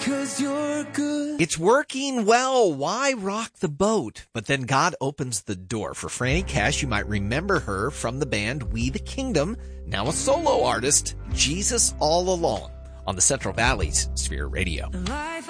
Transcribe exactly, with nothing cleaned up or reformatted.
'Cause you're good. It's working well. Why rock the boat? But then God opens the door. For Franny Cash, you might remember her from the band We the Kingdom, now a solo artist, Jesus All Alone, on the Central Valley's Spirit Radio. Life